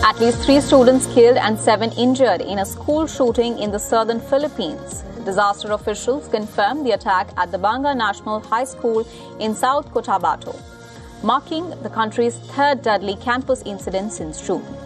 At least 3 students killed and 7 injured in a school shooting in the southern Philippines. Disaster officials confirmed the attack at the Banga National High School in South Cotabato, marking the country's 3rd deadly campus incident since June.